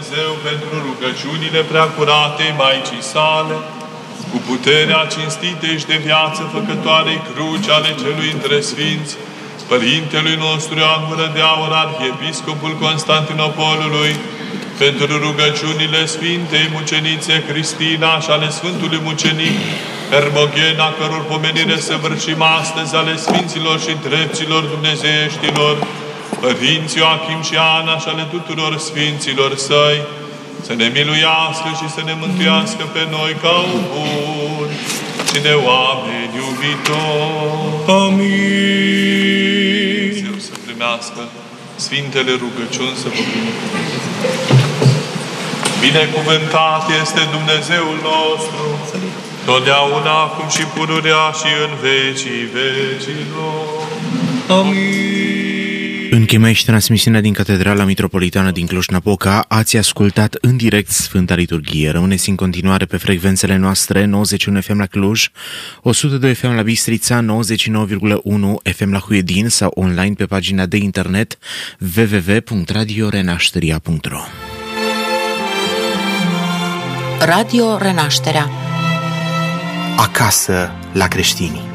Dumnezeu pentru rugăciunile preacurate Maicii sale, cu puterea cinstitei și de viață făcătoarei cruci ale celui între sfinți, Părintelui nostru Ioan Gură de Aur, Arhiepiscopul Constantinopolului, pentru rugăciunile Sfintei Mucenițe Cristina și ale Sfântului Mucenic Hermogen, a căror pomenire săvârșim astăzi, ale Sfinților și Drepților Dumnezeieștilor, Părinții Ioachim și Ana și ale tuturor Sfinților Săi, să ne miluiască și să ne mântuiască pe noi ca buni și de oameni iubitori. Amin. Dumnezeu să primească Sfintele rugăciuni, să vă binecuvânteze. Binecuvântat este Dumnezeul nostru, totdeauna, acum și pururea și în vecii vecilor. Amin. Încheiește transmisiunea din Catedrala Mitropolitană din Cluj-Napoca. Ați ascultat în direct Sfânta Liturghie. Rămâneți în continuare pe frecvențele noastre: 91 FM la Cluj, 102 FM la Bistrița, 99,1 FM la Huedin sau online pe pagina de internet www.radiorenașteria.ro. Radio Renașterea. Acasă la creștini.